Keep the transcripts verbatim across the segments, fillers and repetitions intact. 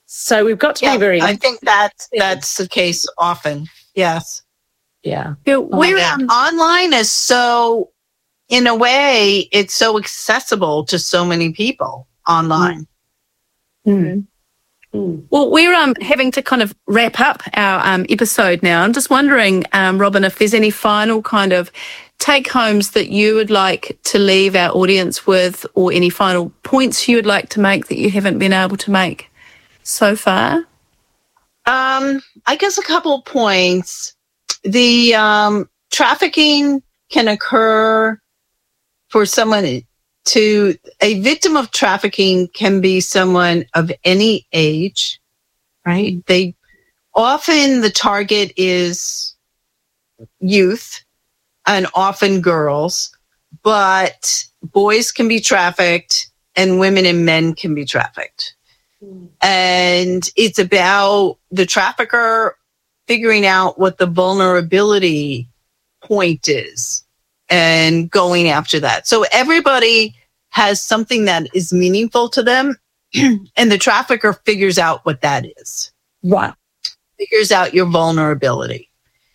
So we've got to yeah, be very... I think that's, that's the case often. Yes. Yeah. We're um, online is so, in a way, it's so accessible to so many people online. Mm. Mm. Well, we're um, having to kind of wrap up our um, episode now. I'm just wondering, um, Robin, if there's any final kind of take-homes that you would like to leave our audience with, or any final points you would like to make that you haven't been able to make so far? Um, I guess a couple of points. The um, trafficking can occur for someone to, a victim of trafficking can be someone of any age, right? They often, the target is youth and often girls, but boys can be trafficked and women and men can be trafficked. Mm. And it's about the trafficker figuring out what the vulnerability point is and going after that. So everybody has something that is meaningful to them, and the trafficker figures out what that is. Wow. Figures out your vulnerability.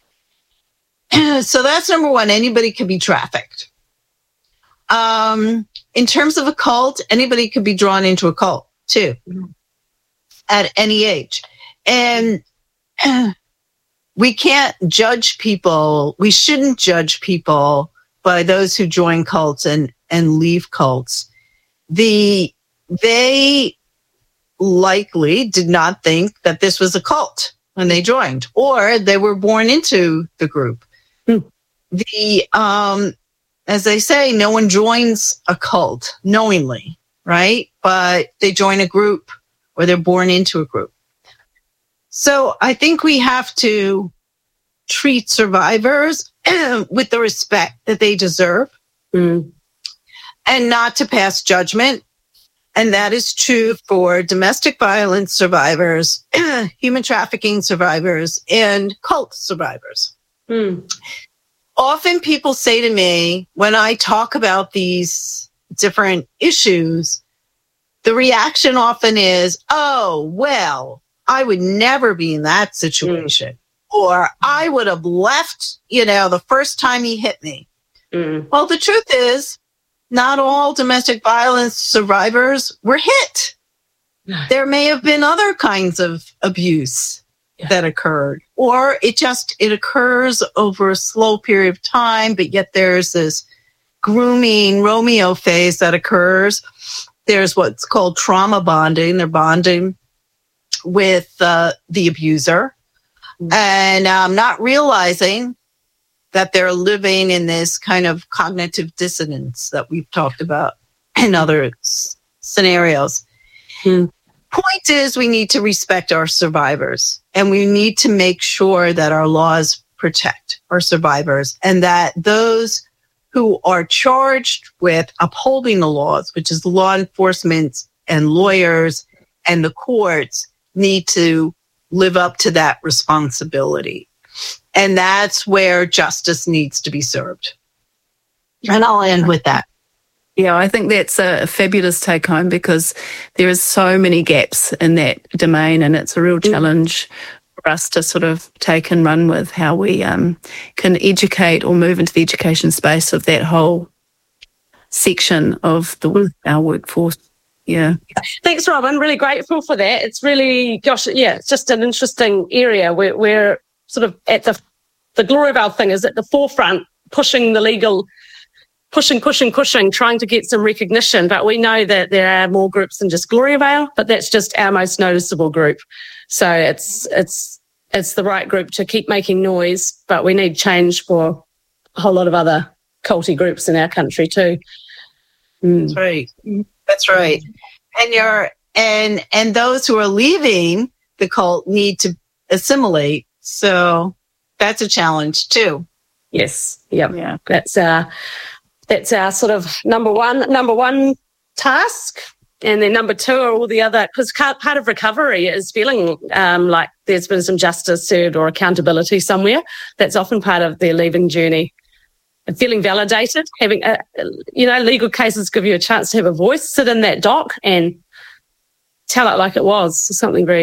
So that's number one. Anybody can be trafficked. Um, in terms of a cult, anybody could be drawn into a cult too, mm-hmm. at any age. And we can't judge people. We shouldn't judge people by those who join cults and, and leave cults. The, they likely did not think that this was a cult when they joined, or they were born into the group. Hmm. The, um, as they say, no one joins a cult knowingly, right? But they join a group, or they're born into a group. So I think we have to treat survivors with the respect that they deserve, mm. and not to pass judgment. And that is true for domestic violence survivors, human trafficking survivors, and cult survivors. Mm. Often people say to me, when I talk about these different issues, the reaction often is, oh, well, I would never be in that situation. Mm. Or I would have left, you know, the first time he hit me. Mm. Well, the truth is, not all domestic violence survivors were hit. No. There may have been other kinds of abuse yeah. that occurred. Or it just, it occurs over a slow period of time, but yet there's this grooming Romeo phase that occurs. There's what's called trauma bonding. They're bonding with uh, the abuser. And um, not realizing that they're living in this kind of cognitive dissonance that we've talked about in other s- scenarios. Hmm. Point is, we need to respect our survivors, and we need to make sure that our laws protect our survivors, and that those who are charged with upholding the laws, which is law enforcement and lawyers and the courts, need to live up to that responsibility. And that's where justice needs to be served. And I'll end with that. Yeah, I think that's a fabulous take home, because there is so many gaps in that domain, and it's a real challenge for us to sort of take and run with how we um, can educate or move into the education space of that whole section of the our workforce. Yeah. Thanks, Robin. Really grateful for that. It's really, gosh, yeah, it's just an interesting area. We're, we're sort of at the, the Gloriavale thing is at the forefront, pushing the legal, pushing, pushing, pushing, trying to get some recognition. But we know that there are more groups than just Gloriavale, but that's just our most noticeable group. So it's, it's, it's the right group to keep making noise, but we need change for a whole lot of other culty groups in our country too. Mm. That's right. That's right. And you're, and, and those who are leaving the cult need to assimilate. So that's a challenge too. Yes. Yep. Yeah. That's our, that's our sort of number one, number one task. And then number two are all the other, because part of recovery is feeling um, like there's been some justice served or accountability somewhere. That's often part of their leaving journey. And feeling validated, having, a, you know, legal cases give you a chance to have a voice, sit in that dock and tell it like it was, something very